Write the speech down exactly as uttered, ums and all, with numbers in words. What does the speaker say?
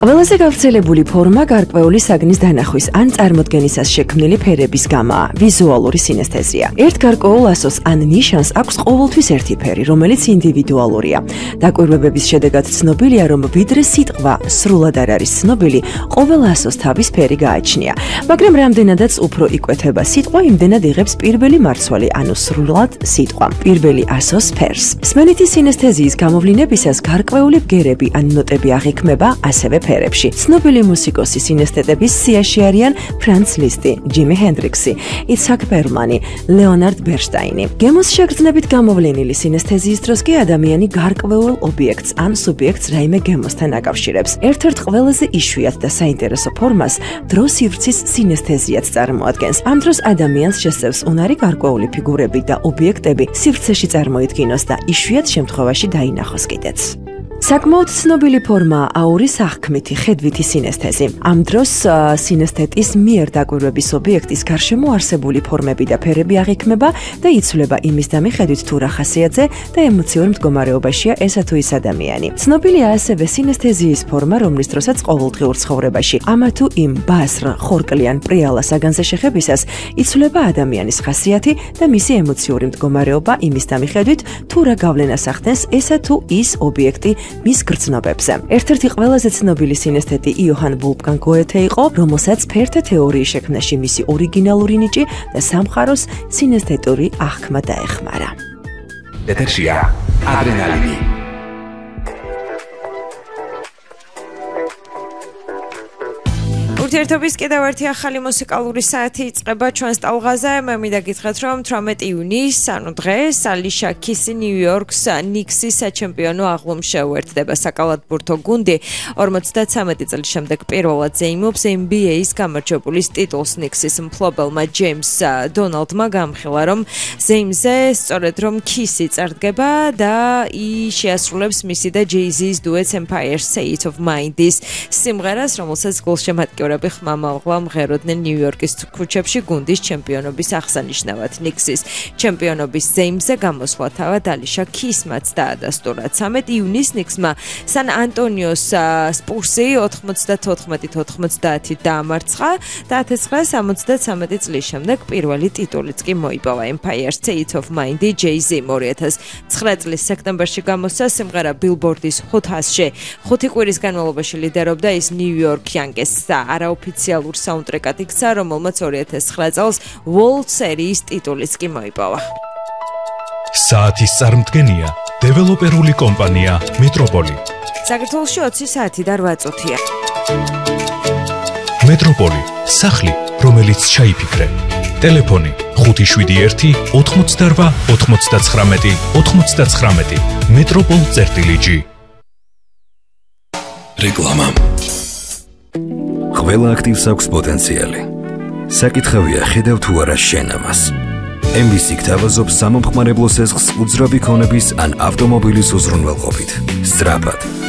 ყველაზე გავრცელებული ფორმა გარკვეული საგნის დანახვის ან წარმოდგენისას შექმნილი ფერების გამაა, ვიზუალური სინესთეზია. ერთ გარკვეულ ასოს ან ნიშანს აქვს ყოველთვის ერთი ფერი, რომელიც ინდივიდუალურია. დაკვირვებების შედეგად ცნობილია, რომ ვიდრე სიტყვა სრულად არ არის ცნობილი, ყოველ ასოს თავის ფერი გააჩნია. მაგრამ რამდენადაც უფრო იკვეთება სიტყვა, იმდენად იღებს პირველი მარცვალი, ანუ სრულად სიტყვა, პირველი ასოს ფერს. სმენითი სინესთეზიის გამოვლინებისას გარკვეული ბგერები ან ნოტები აღიქმება ასევე ფერებში. ცნობილი მუსიკოსი სინესთეტების სიაში არიან ფრანც ლისტი, ჯიმი ჰენდრიქსი, იცჰაკ პერლმანი, ლეონარდ ბერშტაინი. გემოს შეგრძნებით გამოვლენილი სინესთეზიის დროს კი ადამიანი გარკვეულ ობიექტს ან სუბიექტს რაიმე გემოსთან აკავშირებს. ერთ-ერთ ყველაზე იშვიათ და საინტერესო ფორმას დრო-სივრცის სინესთეზიაც წარმოადგენს. ამ დროს ადამიანს შესწევს უნარი გარკვეული ფიგურები და ობიექტები სივრცეში წარმოიდგინოს და იშვიათ შემთხვევაში დაინახოს კიდეც. საკმაოდ ცნობილი ფორმაა აურის აღქმითი ხედვითი სინესთეზი. ამ დროს სინესთეტის მიერ დაკვირვების ობიექტის გარშემო არსებული ფორმები და ფერები აღიქმება და იცვლება იმის და მიხედვით თუ რა ხასიათზე და ემოციურ მდგომარეობაშია ესა თუ ის ადამიანი. ცნობილია ასევე სინესთეზიის ფორმა, რომლის დროსაც ყოველდღიურ ცხოვრებაში ამა თუ იმ ბასრ, ხორკლიან, პრიალა საგანზე შეხებისას იცვლება ადამიანის ხასიათი და მისი ემოციური მდგომარეობა იმის და მიხედვით თუ რა გავლენას ახდენს ესა თუ ის ობიექტი მის გრძნობებზე. ერთ-ერთი ყველაზე ცნობილი სინესთეტი იოჰან ვოლფგანგ გოეთე იყო, რომელსაც ფერთა თეორიის შექმნაში მისი ორიგინალური ნიჭი და სამყაროს სინესთეტური აღქმა დაეხმარა. ეთერშია ადრენალინი. ურთიერთობის კიდევ ერთი ახალი მუსიკალური საათი იწყება ჩვენს ტალღაზე. მე მინდა გითხრათ, რომ თვრამეტი ივნისს, ანუ დღეს, ალიშა კისი ნიუ-იორკს ნიქსის საჩემპიონო აღლუმს შეუერთდება. საკალათბურთო გუნდი ორმოცდათრამეტი წლის შემდეგ პირველად ზეიმობს ენ ბი ეის გამარჯვებულის ტიტულს. ნიქსის მფლობელმა ჯეიმს დონალდმა გამხილა, რომ ზეიმზე სწორედ რომ კისი წარდგება და ის შეასრულებს მისი და ჯეიზის დუეტს Empire State of Mind-ის სიმღერას, რომელსაც გულშემატკივრები ხმამაღლა მღეროდნენ ნიუ-იორკის ქუჩებში გუნდის ჩემპიონობის აღსანიშნავად. ნიქსის ჩემპიონობის ზეიმზე გამოსვლა თავად ალიშა კისმაც დაადასტურა. ცამეტი ივნისს ნიქსმა სან ანტონიოს სპურსი ოთხმოცდათოთხმეტით ოთხმოცდაათით დაამარცხა და ათას ცხრაასა სამოცდათრამეტი წლის შემდეგ პირველი ტიტულიც კი მოიპოვა. Empire State of Mind-ი ჯეიზიმ ორი ათას ცხრა წლის სექტემბერში გამოსცა სიმღერა ბილბორდის ჰოთ ასში. ხუთი კვირის განმავლობაში ლიდერობდა ის ნიუ-იორკ Yankees-ს არაოფიციალურ საუნდტრეკად იქცა, რომელმაც ორი ათას ცხრა წელს World Series ტიტულიც კი მოიპოვა. საათის წარმდგენია დეველოპერული კომპანია მეტროპოლი. საქართველოში ოცი საათი და რვა წუთია. მეტროპოლი, სახლი, რომელიც ჩაიფიქრე. ტელეფონი ხუთი შვიდი ერთი ოთხმოცდარვა ოთხმოცდაცხრამეტი ოთხმოცდაცხრამეტი. მეტროპოლ წერტილი ჯი. რეკლამა. ყველა აქტივს აქვს პოტენციალი. საკითხავია, ხედავ თუ არა შენ ამას. ემ ბი სი გთავაზობს სამომხმარებლო სესხს უძრავი ქონების ან ავტომობილის უზრუნველყოფით. სწრაფად